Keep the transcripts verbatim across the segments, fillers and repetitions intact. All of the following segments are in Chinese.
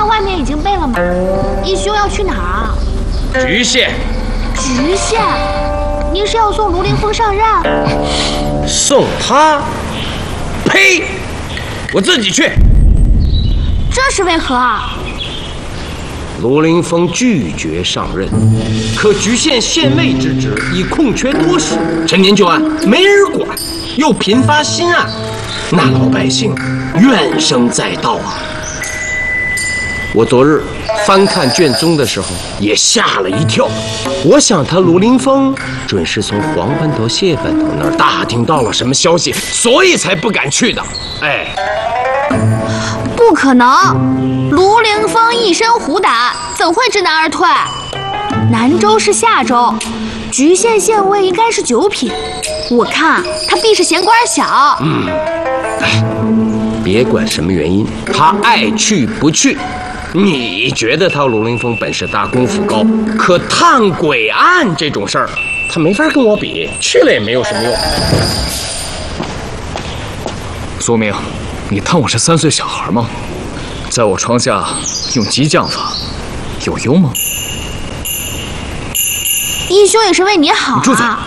在外面已经备了马，义兄要去哪儿啊？ 局县。 局县？您是要送卢凌风上任？ 送他？呸！我自己去。 这是为何啊？ 卢凌风拒绝上任，可局县县尉之职已空缺多时，陈年旧案没人管，又频发新案，那老百姓怨声载道啊！我昨日翻看卷宗的时候也吓了一跳，我想他卢凌风准是从黄班头、谢班头那儿打听到了什么消息，所以才不敢去的。哎， 不可能，卢凌风一身虎胆，怎会知难而退？南州是下州，局县县尉应该是九品，我看他必是嫌官小。 嗯，哎，别管什么原因，他爱去不去。你觉得他卢凌风本事大，功夫高，可探鬼案这种事儿，他没法跟我比，去了也没有什么用。 苏明，你当我是三岁小孩吗？在我床下用激将法，有用吗？ 义兄也是为你好啊！ 你住嘴！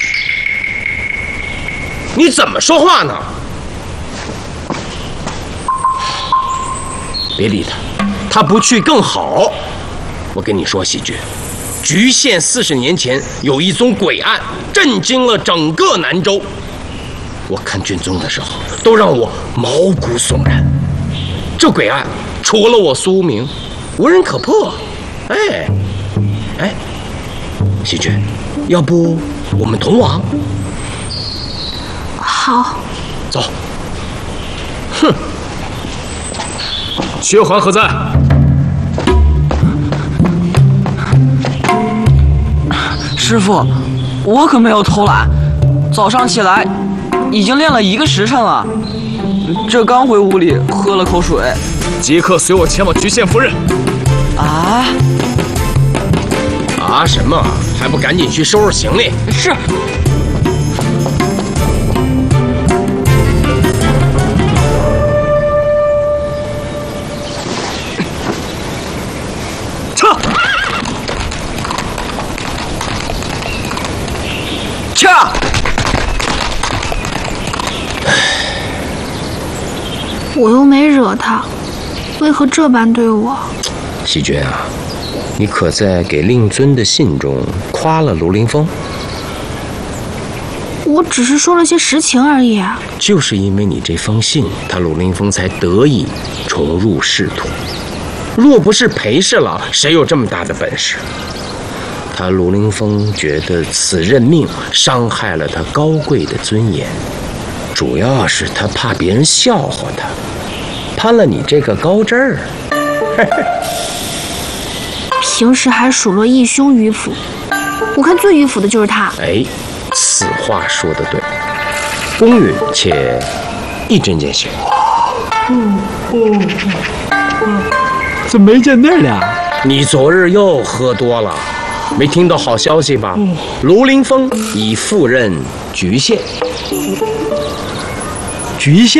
你怎么说话呢？别理他。他不去更好。我跟你说，喜鹊，局县四十年前有一宗诡案，震惊了整个南州。我看卷宗的时候，都让我毛骨悚然。这诡案除了我苏明，无人可破。哎，哎，喜鹊，要不我们同往？ 好， 走。哼。 薛环何在？ 师傅，我可没有偷懒，早上起来已经练了一个时辰了，这刚回屋里喝了口水。 即刻随我前往局县夫人。 啊？ 啊什么？还不赶紧去收拾行李？ 是。 恰！ 我又没惹他，为何这般对我？ 喜鹊啊，你可在给令尊的信中夸了卢凌风？ 我只是说了些实情而已啊。 就是因为你这封信，他卢凌风才得以重入仕途。若不是裴侍郎，谁有这么大的本事？他卢凌风觉得此任命伤害了他高贵的尊严，主要是他怕别人笑话他，攀了你这个高枝儿。 平时还数落义兄迂腐，我看最迂腐的就是他。 哎，此话说得对，公允且一针见血。 嗯嗯嗯，怎么没见面俩？ 你昨日又喝多了。没听到好消息吧？嗯、卢凌风已赴任局县。 局县。